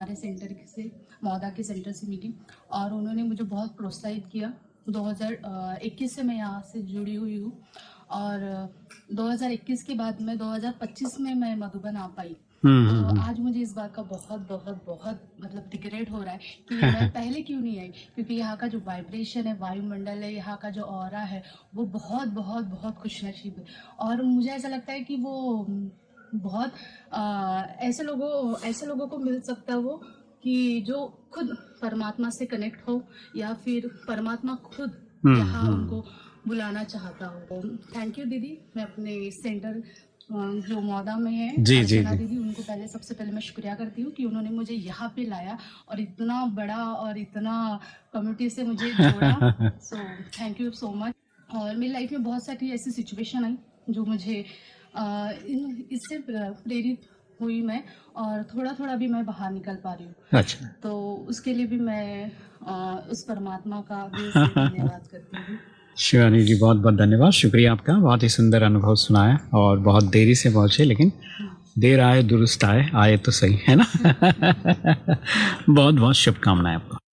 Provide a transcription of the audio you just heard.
हमारे सेंटर से, मौदा के सेंटर से मिली और उन्होंने मुझे बहुत प्रोत्साहित किया। 2021 से मैं यहाँ से जुड़ी हुई हूँ और 2021 के बाद में 2025 में मैं मधुबन आ पाई। तो आज मुझे इस बात का बहुत बहुत बहुत मतलब रिग्रेट हो रहा है कि मैं पहले क्यों नहीं आई, क्योंकि यहाँ का जो वाइब्रेशन है, वायुमंडल है, यहाँ का जो ऑरा है, वो बहुत बहुत बहुत खुशनसीब है। और मुझे ऐसा लगता है कि वो बहुत ऐसे लोगों को मिल सकता है वो कि जो खुद परमात्मा से कनेक्ट हो या फिर परमात्मा खुद यहाँ उनको बुलाना चाहता हो। थैंक यू दीदी। मैं अपने सेंटर जो मौदा में है, अर्चना दीदी, उनको सबसे पहले मैं शुक्रिया करती हूँ कि उन्होंने मुझे यहाँ पे लाया और इतना बड़ा और इतना कम्युनिटी से मुझे जोड़ा। So thank you so much. और मेरी लाइफ में बहुत सारी ऐसी सिचुएशन आई जो मुझे इससे प्रेरित हुई मैं, और थोड़ा थोड़ा भी मैं बाहर निकल पा रही हूँ। अच्छा। तो उसके लिए भी मैं उस परमात्मा का दिल से धन्यवाद करती हूँ। शिवानी जी, बहुत बहुत धन्यवाद, शुक्रिया आपका। बहुत ही सुंदर अनुभव सुनाया और बहुत देरी से पहुँचे, लेकिन देर आए दुरुस्त आए, आए तो सही, है ना। बहुत बहुत शुभकामनाएं आपको।